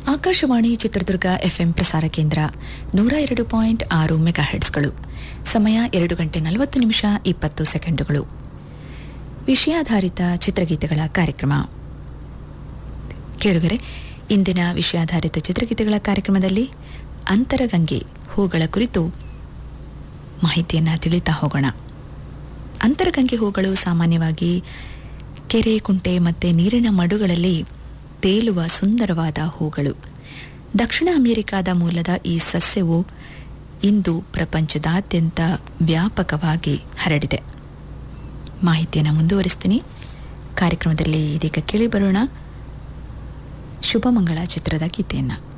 Akashvani Chitradurga FM ಪ್ರಸಾರ ಕೇಂದ್ರ 102.6 ಮೆಗಾಹೆರ್ಟ್ಸ್ಗಳು. ಸಮಯ 2:40 ವಿಷಯಾಧಾರಿತ ಚಿತ್ರಗೀತೆಗಳ ಕಾರ್ಯಕ್ರಮ. ಕೇಳುಗರೆ, ಇಂದಿನ ವಿಷಯಾಧಾರಿತ ಚಿತ್ರಗೀತೆಗಳ ಕಾರ್ಯಕ್ರಮದಲ್ಲಿ ಅಂತರಗಂಗೆ ಹೂಗಳ ಕುರಿತು ಮಾಹಿತಿಯನ್ನು ತಿಳಿತಾ ಹೋಗೋಣ. ಅಂತರಗಂಗೆ ಹೂಗಳು ಸಾಮಾನ್ಯವಾಗಿ ಕೆರೆ, ಕುಂಟೆ ಮತ್ತು ನೀರಿನ ಮಡುಗಳಲ್ಲಿ ತೇಲುವ ಸುಂದರವಾದ ಹೂಗಳು. ದಕ್ಷಿಣ ಅಮೆರಿಕಾದ ಮೂಲದ ಈ ಸಸ್ಯವು ಇಂದು ಪ್ರಪಂಚದಾದ್ಯಂತ ವ್ಯಾಪಕವಾಗಿ ಹರಡಿದೆ. ಮಾಹಿತಿಯನ್ನು ಮುಂದುವರಿಸ್ತೀನಿ. ಕಾರ್ಯಕ್ರಮದಲ್ಲಿ ಇದೀಗ ಕೇಳಿ ಬರೋಣ ಶುಭಮಂಗಳ ಚಿತ್ರದ ಗೀತೆಯನ್ನು.